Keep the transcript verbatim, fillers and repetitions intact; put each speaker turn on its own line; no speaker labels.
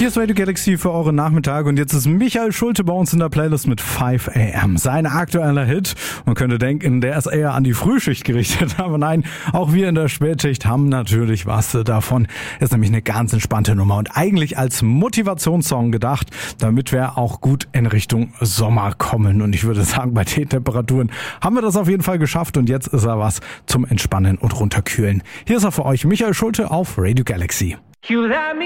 Hier ist Radio Galaxy für eure Nachmittage und jetzt ist Michael Schulte bei uns in der Playlist mit five a m. Sein aktueller Hit. Man könnte denken, der ist eher an die Frühschicht gerichtet, aber nein, auch wir in der Spätschicht haben natürlich was davon. Ist nämlich eine ganz entspannte Nummer und eigentlich als Motivationssong gedacht, damit wir auch gut in Richtung Sommer kommen. Und ich würde sagen, bei den Temperaturen haben wir das auf jeden Fall geschafft und jetzt ist er was zum Entspannen und Runterkühlen. Hier ist er für euch, Michael Schulte auf Radio Galaxy.